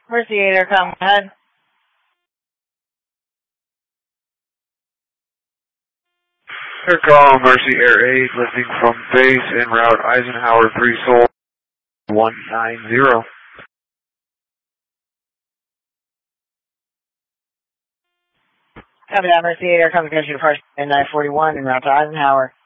Mercy 8, come ahead. Air call, Mercy Air 8, lifting from base en route Eisenhower 3 Sol 190. Copy that, Mercy 8, come to country departure 941 en route to Eisenhower.